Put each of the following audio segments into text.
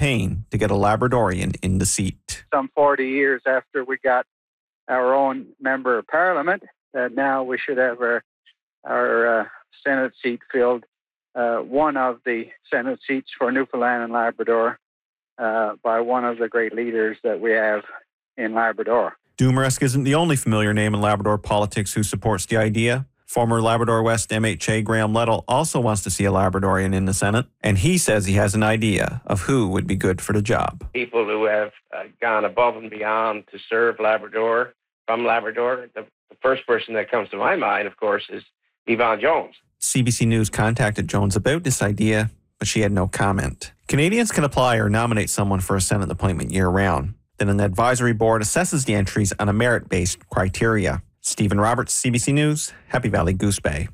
campaign to get a Labradorian in the seat. Some 40 years after we got our own member of parliament, now we should have our Senate seat filled. One of the Senate seats for Newfoundland and Labrador by one of the great leaders that we have in Labrador. Dumaresque isn't the only familiar name in Labrador politics who supports the idea. Former Labrador West MHA Graham Lettle also wants to see a Labradorian in the Senate, and he says he has an idea of who would be good for the job. People who have gone above and beyond to serve Labrador, from Labrador. The first person that comes to my mind, of course, is Yvonne Jones. CBC News contacted Jones about this idea, but she had no comment. Canadians can apply or nominate someone for a Senate appointment year-round. Then an advisory board assesses the entries on a merit-based criteria. Stephen Roberts, CBC News, Happy Valley Goose Bay.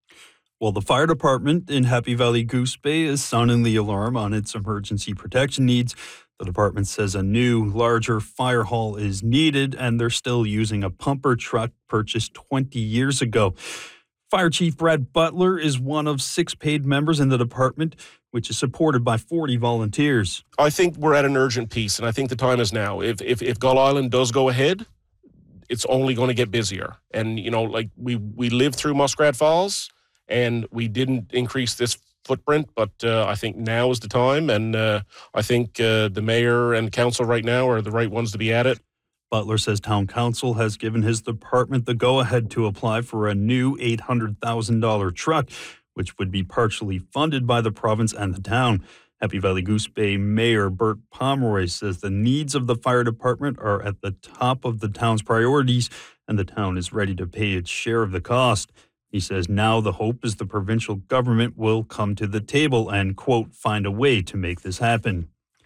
Well, the fire department in Happy Valley Goose Bay is sounding the alarm on its emergency protection needs. The department says a new, larger fire hall is needed, and they're still using a pumper truck purchased 20 years ago. Fire Chief Brad Butler is one of 6 paid members in the department, which is supported by 40 volunteers. I think we're at an urgent piece, and I think the time is now. If Gull Island does go ahead, it's only going to get busier. And, you know, like we lived through Muskrat Falls, and we didn't increase this footprint, but I think now is the time, and I think the mayor and council right now are the right ones to be at it. Butler says town council has given his department the go-ahead to apply for a new $800,000 truck, which would be partially funded by the province and the town. Happy Valley Goose Bay Mayor Bert Pomeroy says the needs of the fire department are at the top of the town's priorities, and the town is ready to pay its share of the cost. He says now the hope is the provincial government will come to the table and, quote, find a way to make this happen.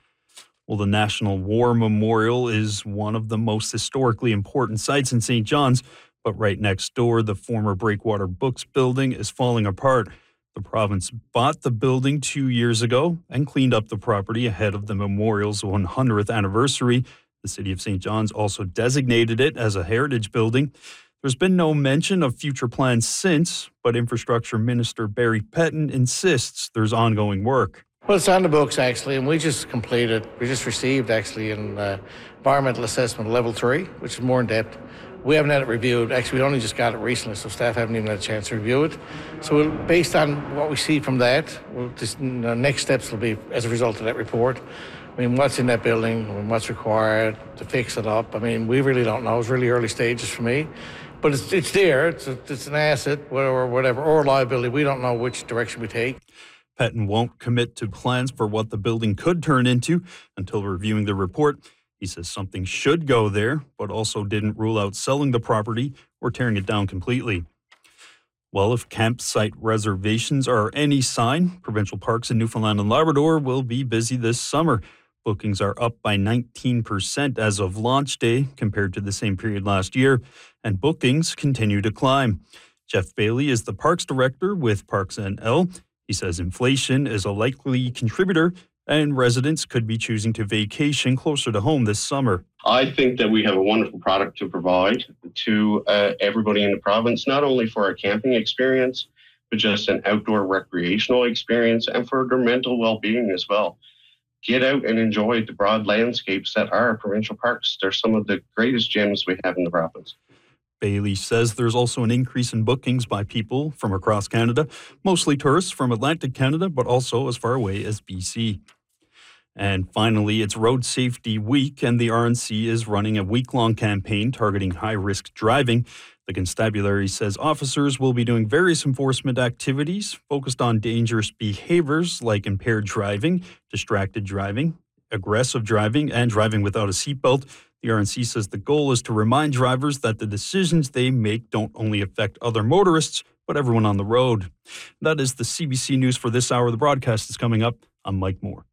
Well, the National War Memorial is one of the most historically important sites in St. John's, but right next door, the former Breakwater Books building is falling apart. The province bought the building 2 years ago and cleaned up the property ahead of the memorial's 100th anniversary. The city of St. John's also designated it as a heritage building. There's been no mention of future plans since, but Infrastructure Minister Barry Petton insists there's ongoing work. Well, it's on the books, actually, and we just received, actually, an environmental assessment level 3, which is more in depth. We haven't had it reviewed. Actually, we only just got it recently, so staff haven't even had a chance to review it. So based on what we see from that, next steps will be as a result of that report. I mean, what's in that building, what's required to fix it up. I mean, we really don't know. It's really early stages for me. But it's there. It's an asset or whatever, or a liability. We don't know which direction we take. Petton won't commit to plans for what the building could turn into until reviewing the report. He says something should go there, but also didn't rule out selling the property or tearing it down completely. Well, if campsite reservations are any sign, provincial parks in Newfoundland and Labrador will be busy this summer. Bookings are up by 19% as of launch day compared to the same period last year, and bookings continue to climb. Jeff Bailey is the parks director with Parks NL. He says inflation is a likely contributor and residents could be choosing to vacation closer to home this summer. I think that we have a wonderful product to provide to everybody in the province, not only for a camping experience, but just an outdoor recreational experience and for their mental well-being as well. Get out and enjoy the broad landscapes that are provincial parks. They're some of the greatest gems we have in the province. Bailey says there's also an increase in bookings by people from across Canada, mostly tourists from Atlantic Canada, but also as far away as BC. And finally, it's Road Safety Week, and the RNC is running a week-long campaign targeting high-risk driving. The constabulary says officers will be doing various enforcement activities focused on dangerous behaviors like impaired driving, distracted driving, aggressive driving, and driving without a seatbelt. The RNC says the goal is to remind drivers that the decisions they make don't only affect other motorists, but everyone on the road. That is the CBC News for this hour. The broadcast is coming up. I'm Mike Moore.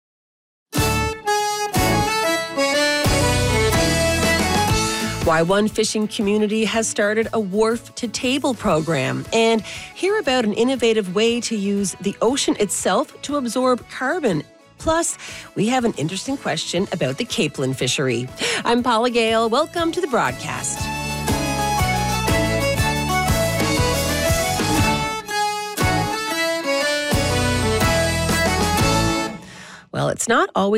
Why one fishing community has started a Wharf to Table program, and hear about an innovative way to use the ocean itself to absorb carbon. Plus, we have an interesting question about the capelin fishery. I'm Paula Gale. Welcome to the broadcast. Well, it's not always